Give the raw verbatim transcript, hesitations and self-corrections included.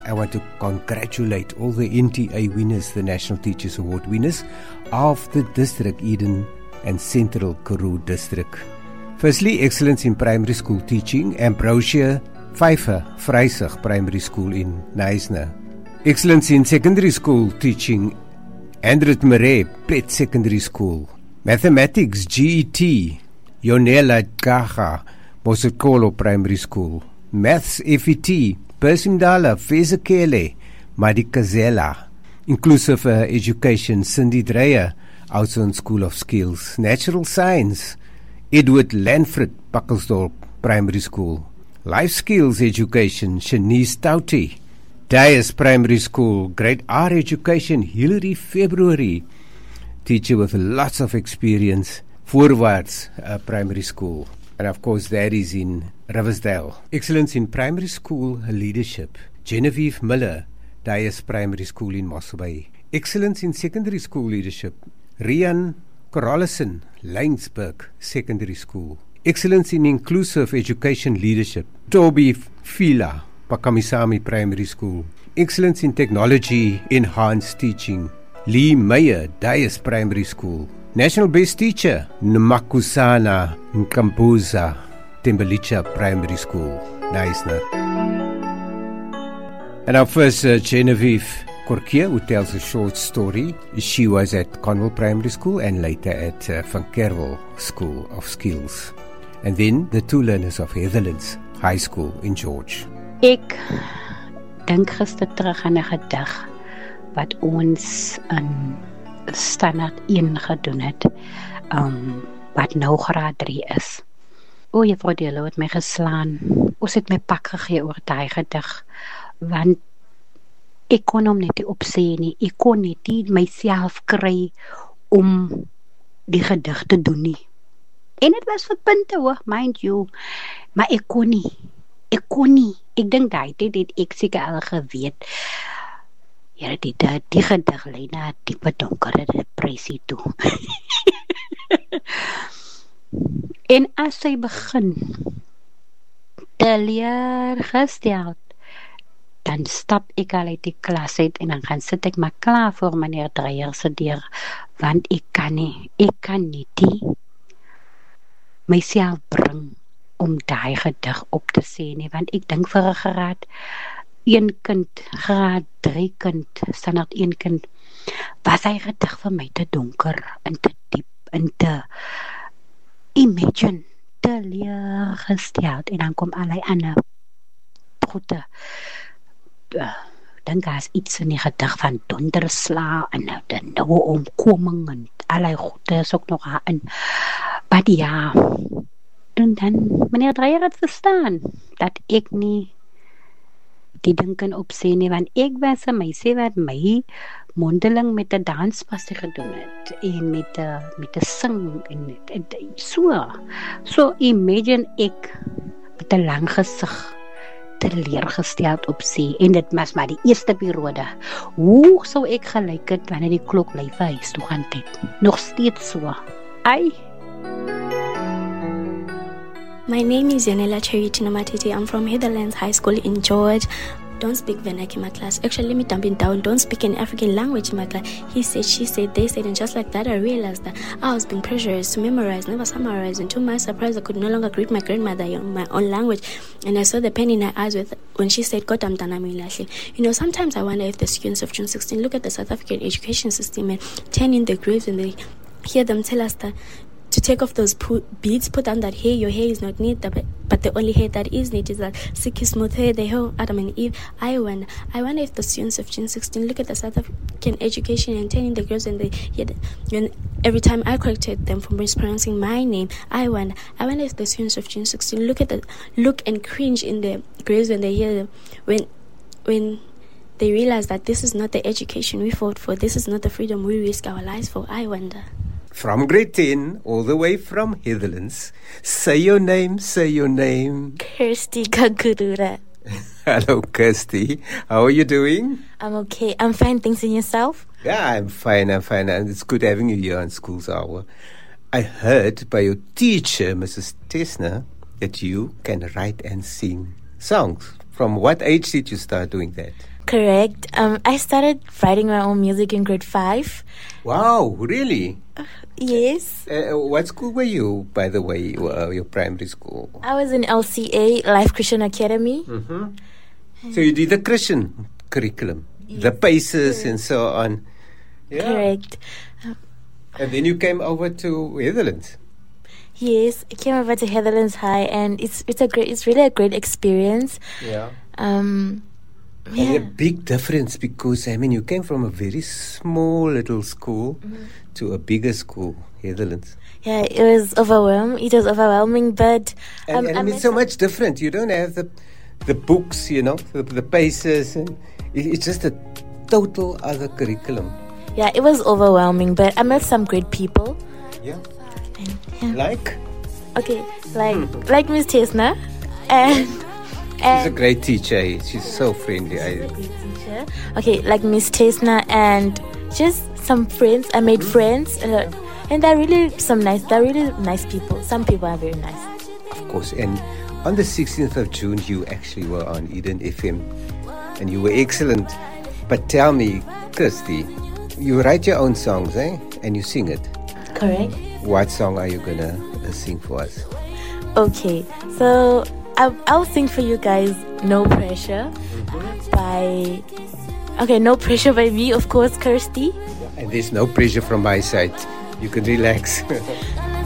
I want to congratulate all the N T A winners, the National Teachers Award winners of the District Eden and Central Karoo District. Firstly, excellence in primary school teaching, Ambrosia Pfeiffer, Freisig Primary School in Knysna. Excellence in secondary school teaching, Andret Murray, Pet Secondary School. Mathematics, G E T, Yonela Gaga, Mosekolo Primary School. Maths, F E T, Persimdala, Fezekele, Madikazela. Inclusive uh, education, Cindy Dreyer, Oudtshoorn School of Skills. Natural science, Edward Lanford, Pakkelsdorp Primary School. Life skills education, Shanice Tauti, Dias Primary School. Grade R education, Hilary February, teacher with lots of experience, Voorwaarts uh, Primary School. And of course that is in Riversdale. Excellence in primary school leadership, Genevieve Miller, Dias Primary School in Moss Bay. Excellence in secondary school leadership, Rian Corallison, Lynsburg Secondary School. Excellence in inclusive education leadership, Toby Fila, Pakamisami Primary School. Excellence in technology enhanced teaching, Lee Meyer, Dias Primary School. National Best Teacher, Nmakusana Nkambuza, Tembelicha Primary School. Nice, no? And our first uh, Genevieve Korkia, who tells a short story. She was at Conwell Primary School and later at uh, Van Kerwel School of Skills. And then the two learners of Heatherlands High School in George. Ek dink gister terug aan 'n gedig wat ons in standaard een gedoen het, um, wat nou graad drie is. O, juffrou Delo het my geslaan. Ons het my pak gegee oor daai gedig, want ek kon hom net nie opsê nie. Ek kon net nie myself kry om die gedig te doen nie. En dit was vir punte hoor, mind you, maar ek kon nie. Ek kon nie. Ek dink daai dit het ek seker al geweet. Ja, die, die, die gedig lei na diepe donkere depressie toe. En as sy begin te leer gesteld, dan stap ek al uit die klas uit en dan gaan sit ek maar klaar voor meneer Dreyer se deur, want ek kan nie, ek kan nie die myself bring om daai gedig op te sê nie, want ek dink vir 'n graad een kind, graad drie kind, standaard een kind, was hy gedig vir my te donker en te diep en te imagine, te leer gesteld, en dan kom allerlei ander goede, uh, dink as iets in die gedig van donderslae en nou die nouwe omkoming en allerlei goede is ook nog in, maar ja, en dan meneer Dreyer het verstaan dat ek nie die ding kan opsê nie, want ek was 'n meisie wat my mondeling met 'n danspasie gedoen het en met 'n met 'n sing en, en so so imagine ek met 'n lang gesig te leer gesteld op see, en dit was maar die eerste periode. Hoe sou ek gelyk het wanneer die klok lui vir huis toe gaan het? Nog steeds so. Ai. My name is Yanela Charity Namatiti. I'm from Heatherlands High School in George. Don't speak Vernac in my class. Actually, let me dump it down. Don't speak an African language in my class. He said, she said, they said, and just like that, I realized that I was being pressurized to memorize, never summarize. And to my surprise, I could no longer greet my grandmother in my own language. And I saw the pain in her eyes with when she said, God, I'm done. You know, sometimes I wonder if the students of June sixteen look at the South African education system and turn in their graves and they hear them tell us that to take off those pu- beads, put on that hair. Your hair is not neat, but, but the only hair that is neat is that silky smooth hair, the hair of Adam and Eve. I wonder, I wonder if the students of June sixteen look at the South African education and turn in the graves and they hear the, when every time I corrected them for mispronouncing my name, I wonder, I wonder if the students of June sixteen look at the look and cringe in their graves when they hear them, when when they realize that this is not the education we fought for, this is not the freedom we risk our lives for. I wonder. From grade ten, all the way from Heatherlands. Say your name, say your name. Kirsty Kagurura. Hello, Kirsty. How are you doing? I'm okay. I'm fine, thanks. And yourself? Yeah, I'm fine, I'm fine. And it's good having you here on School's Hour. I heard by your teacher, Missus Tesner, that you can write and sing songs. From what age did you start doing that? Correct. Um, I started writing my own music in grade five. Wow, really? Yes. Uh, what school were you, by the way, uh, your primary school? I was in L C A, Life Christian Academy. Mm-hmm. So you did the Christian curriculum, yes, the paces and so on. Yeah. Correct. And then you came over to Heatherlands. Yes, I came over to Heatherlands High, and it's it's a great, it's really a great experience. Yeah. Um, yeah. And a big difference, because I mean, you came from a very small little school mm-hmm. to a bigger school, Heatherlands. Yeah, it was overwhelming. It was overwhelming, but and, um, and I mean, it's so much different. You don't have the the books, you know, the, the paces, and it, it's just a total other curriculum. Yeah, it was overwhelming, but I met some great people. Yeah. And, yeah. Like? Okay, like like Miss Tesna, and, and she's a great teacher. She's so friendly. She's a great teacher. Okay, like Miss Tesna and just some friends. I made mm-hmm. friends, uh, and they're really some nice. They're really nice people. Some people are very nice. Of course, and on the sixteenth of June, you actually were on Eden F M, and you were excellent. But tell me, Kirsty, you write your own songs, eh? And you sing it. Correct. What song are you gonna uh, sing for us? Okay, so I'll, I'll sing for you guys No Pressure mm-hmm. by... Okay, No Pressure by me, of course, Kirsty. And there's no pressure from my side. You can relax.